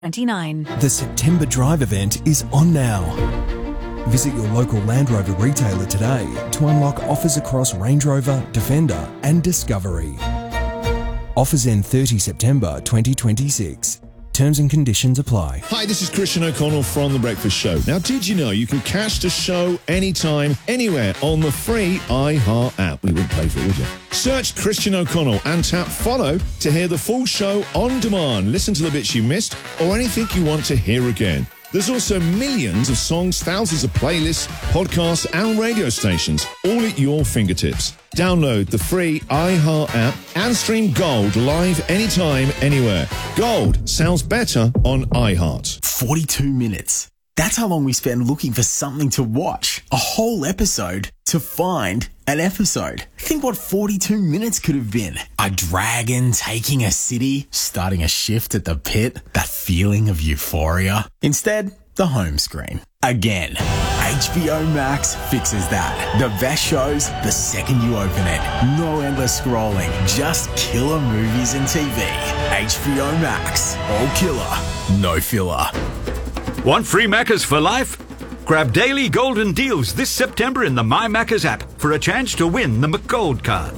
29. The September Drive event is on now. Visit your local Land Rover retailer today to unlock offers across Range Rover, Defender and Discovery. Offers end 30 September 2026. Terms and conditions apply. Hi, this is Christian O'Connell from The Breakfast Show. Now, did you know you can catch the show anytime, anywhere on the free iHeart app? We wouldn't pay for it, would you? Search Christian O'Connell and tap follow to hear the full show on demand. Listen to the bits you missed or anything you want to hear again. There's also millions of songs, thousands of playlists, podcasts and radio stations, all at your fingertips. Download the free iHeart app and stream Gold live anytime, anywhere. Gold sounds better on iHeart. 42 minutes. That's how long we spend looking for something to watch. A whole episode to find an episode. Think what 42 minutes could have been. A dragon taking a city, starting a shift at the pit, that feeling of euphoria. Instead, the home screen. Again. HBO Max fixes that. The best shows the second you open it. No endless scrolling, just killer movies and TV. HBO Max. All killer, no filler. Want free Maccas for life? Grab daily golden deals this September in the My Maccas app for a chance to win the McGold card.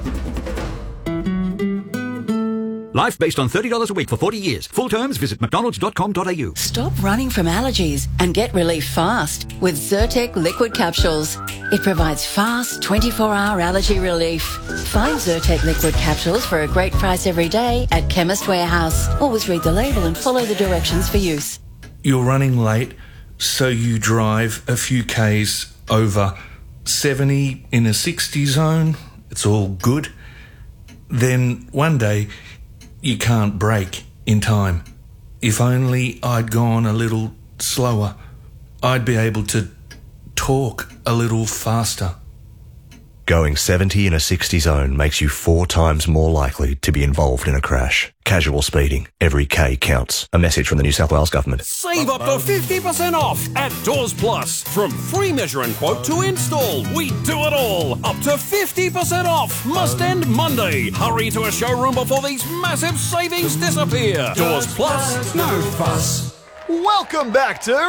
Life based on $30 a week for 40 years. Full terms, visit mcdonalds.com.au. Stop running from allergies and get relief fast with Zyrtec liquid capsules. It provides fast 24-hour allergy relief. Find Zyrtec liquid capsules for a great price every day at Chemist Warehouse. Always read the label and follow the directions for use. You're running late, so you drive a few Ks over 70 in a 60 zone. It's all good. Then one day, you can't brake in time. If only I'd gone a little slower, I'd be able to talk a little faster. Going 70 in a 60 zone makes you 4 times more likely to be involved in a crash. Casual speeding. Every K counts. A message from the New South Wales Government. Save up to 50% off at Doors Plus. From free measure and quote to install, we do it all. Up to 50% off. Must end Monday. Hurry to a showroom before these massive savings disappear. Doors Plus, no fuss. Welcome back to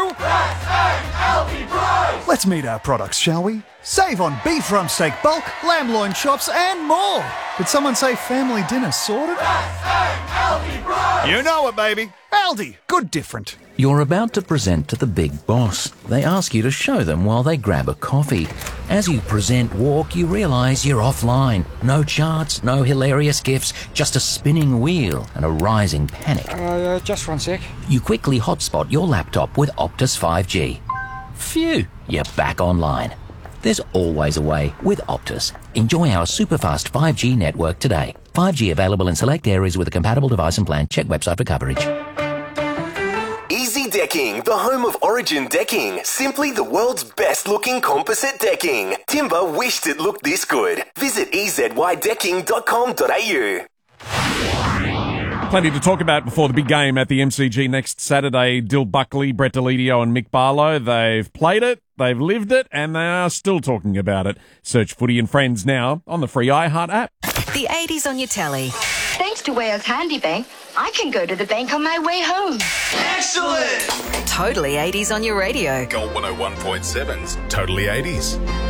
Let's meet our products, shall we? Save on beef rump steak bulk, lamb loin chops and more. Did someone say family dinner sorted? You know it, baby. Aldi. Good different. You're about to present to the big boss. They ask you to show them while they grab a coffee. As you present walk, you realise you're offline. No charts, no hilarious gifs, just a spinning wheel and a rising panic. Just 1 sec. You quickly hotspot your laptop with Optus 5G. Phew, you're back online. There's always a way with Optus. Enjoy our super fast 5G network today. 5G available in select areas with a compatible device and plan. Check website for coverage. Easy Decking, the home of Origin Decking. Simply the world's best looking composite decking. Timber wished it looked this good. Visit ezydecking.com.au. Plenty to talk about before the big game at the MCG next Saturday. Dill Buckley, Brett Delidio and Mick Barlow. They've played it, they've lived it, and they are still talking about it. Search Footy and Friends now on the free iHeart app. The 80s on your telly. Thanks to Ware's Handy Bank, I can go to the bank on my way home. Excellent! Totally 80s on your radio. Gold 101.7's Totally 80s.